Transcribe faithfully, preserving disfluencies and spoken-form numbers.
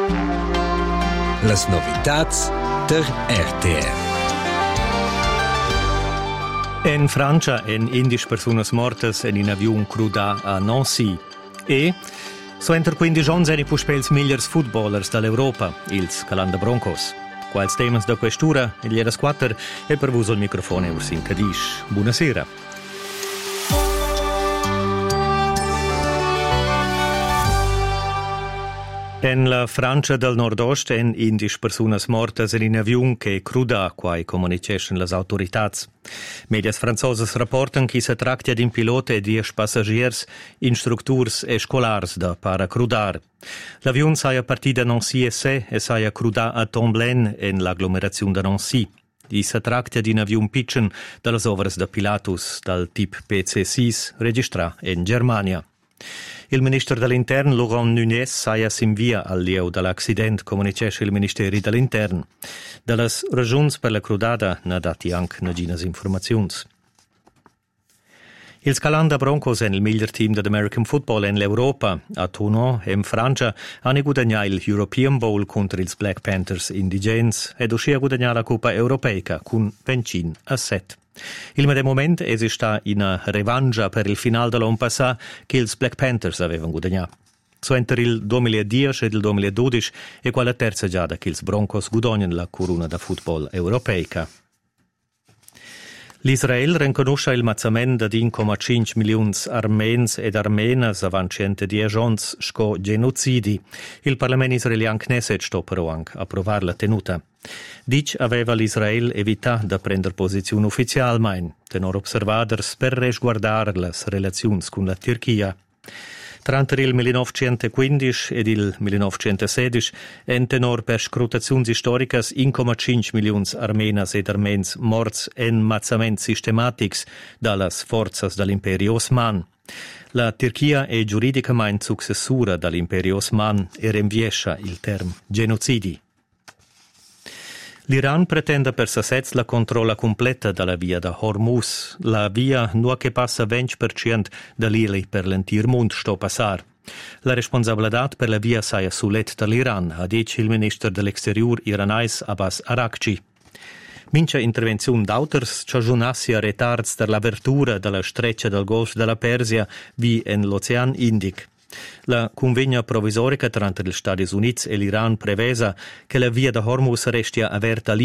Las novitats der R T F. En Francia en indisch personas mortas en in avion crudà a Nancy. E so enter quindici ons eni puspels migliors footballers dall'Europa, ils Calanda Broncos. Quals temas da questura, il Lieras quattro e per vos il microfono Ursin Cadish. Buonasera. En la Francia del Nord-Ost en indisch personas mortas en in avion che crudà, quai comuniceschen las autoritats. Medias francosas rapportan chi se tractia d'in pilota e dies passagiers, instructurs e scolars da para crudar. L'avion saia partida da Nancy e se e saia crudà a Tomblaine en l'agglomerazione de Nancy. I se tractia d'in avion pitchen dallas ovras da Pilatus dal typ P C sei registra en Germania. Il ministro dell'Intern, Laurent Nunez, saia s'invia al lieu dall'accident, comunicesce il Ministeri dell'Intern. Dallas ragiuns per la crudada na dati anche naginas informaziuns. Il Calanda Broncos en il miglior team dell'American Football en l'Europa. A Toulon, in Francia, hanno guadagnato il European Bowl contro ils Black Panthers indigents ed uscì guadagnare la Coppa Europeica con venti a sette. Il medesimo moment esista una revangia per il final dell'anno passato che ils Black Panthers avevano guadagnato. So enter il duemiladieci ed il duemiladodici è quella terza giada che ils Broncos guadagnano la corona da football europeica. L'Israel riconosce il mazzamento di uno virgola cinque milioni armens ed armenas avanti centodieci anni sco genocidi. Il Parlamento israeliano Knesset sto però anche a approvare la tenuta. Dic aveva l'Israel evitato di prendere posizione ufficiale, ma tenor observaders per resguardare le relazioni con la Turchia. Tra il millenovecentoquindici ed il millenovecentosedici, en tenor per scrutazioni storiche, uno virgola cinque milioni armenas ed armens morts en mazzamenti sistematici dalle forze dell'Imperio Osman. La Turchia è giuridicamente successura dell'Imperio Osman e rinviesce il termine genocidi. L'Iran pretende per se stessa la controlla completa della via da Hormuz, la via nu che passa venti per cento dell'ili per l'intero mondo sto passare. La responsabilità per la via saia sulet dall'Iran, ha detto il ministro dell'Exterior iranais Abbas Araghchi. Mincha intervenzione d'auters c'aggiunassi a retards per l'apertura della streccia del Golfo della Persia vi en l'Ocean Indic. La convegna provvisorica tra gli Stati Uniti e l'Iran prevesa che la via da Hormuz resti aperta